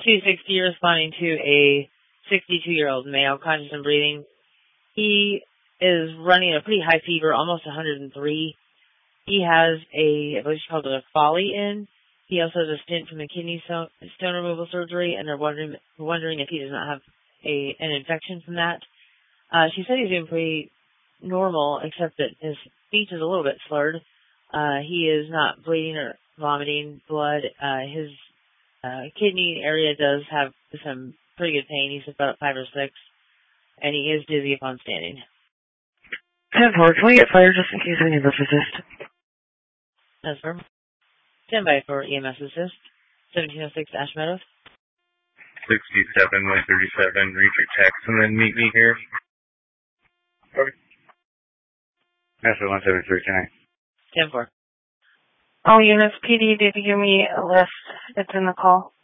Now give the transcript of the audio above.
260 responding to a 62-year-old male, conscious and breathing. He is running a pretty high fever, almost 103. He has what she called a Foley in. He also has a stent from the kidney stone removal surgery, and they're wondering if he does not have an infection from that. She said he's doing pretty normal, except that his speech is a little bit slurred. He is not bleeding or vomiting blood. His kidney area does have some pretty good pain. He's about 5 or 6, and he is dizzy upon standing. 10-4, can we get fire just in case we need to assist? Yes, sir. Stand by for EMS assist. 1706 Ash Meadows. 67, 137, reach your text and then meet me here. Okay. Master 173, 10-4. All units, PD did give me a list. It's in the call.